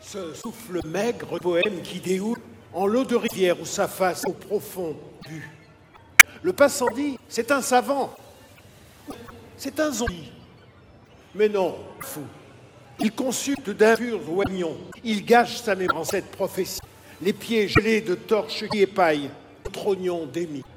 Ce souffle maigre poème qui déhoule en l'eau de rivière où sa face au profond but. Le passant dit, c'est un savant, c'est un zombie. Mais non, fou. Il consulte d'impurs oignons. Il gâche sa mémoire en cette prophétie. Les pieds gelés de torches qui épaillent, trognons d'émis.